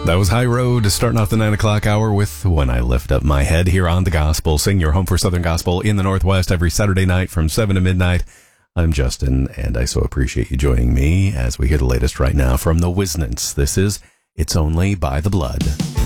That was High Road, starting off the 9 o'clock hour with When I Lift Up My Head here on The Gospel. Sing your home for Southern Gospel in the Northwest every Saturday night from 7 to midnight. I'm Justin, and I so appreciate you joining me as we hear the latest right now from the Wisnants. This is It's Only by the Blood.